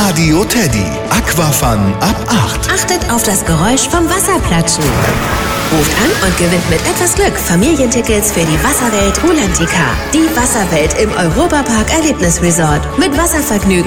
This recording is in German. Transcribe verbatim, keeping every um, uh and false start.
Radio Teddy. Aquafun ab acht. Achtet auf das Geräusch vom Wasserplatschen. Ruft an und gewinnt mit etwas Glück Familientickets für die Wasserwelt Rulantica. Die Wasserwelt im Europapark Erlebnisresort. Mit Wasservergnügen